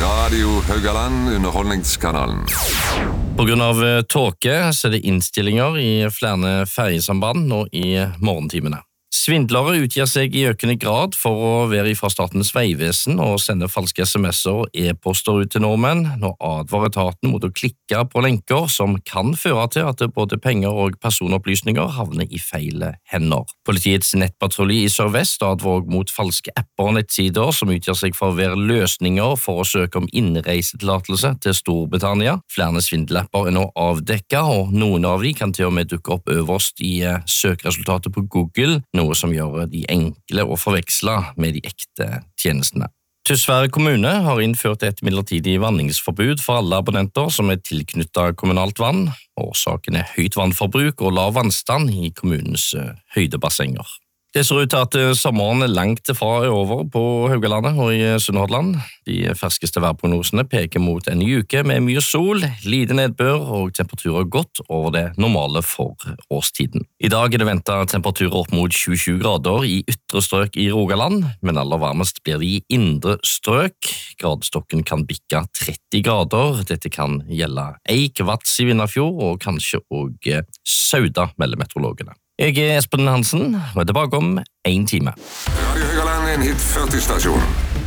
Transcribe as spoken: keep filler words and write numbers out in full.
Radio Haugaland, underholdningskanalen. På grunn av tåke så er det innstillinger i flere ferjesamband nå i morgentimene. Svindlere utgir seg i økende grad for å være fra Statens vegvesen og sende falske sms'er og e-poster ut til nordmenn. Nå advarer etaten mot å klikke på lenker som kan føre til at både penger og personopplysninger havner i feil hender. Politiets nettpatrulje i Sør-Vest advarer også mot falske apper og nettsider som utgir seg for å være løsninger for å søke om innreisetillatelse til Storbritannia. Flere svindelapper er nå avdekket, og noen av de kan til og med dukke opp øverst i søkeresultatet på Google, noe som gjør de enkle å forveksle med de ekte tjenestene. Tysvær kommune har innført et midlertidig vanningsforbud for alle abonnenter som er tilknyttet kommunalt vann. Årsaken er høyt vannforbruk og lav vannstand i kommunens høydebassenger. Det ser ut til at sommeren langt fra er over på Haugalandet og i Sunnhordland. De ferskeste værprognosene peker mot en uke med mye sol, lite nedbør og temperaturer godt over det normale for årstiden. I dag er det ventet temperaturer opp mot tjuesju grader i ytre strøk i Rogaland, men aller varmest blir det i indre strøk. Gradestokken kan bikke tretti grader. Dette kan gjelde Eik, Vats i Vindafjord og kanskje også Sauda, melder meteorologene. Jeg er Espen Hansen, og er tilbake om en time. Radio Haugaland, en hit førti stasjon.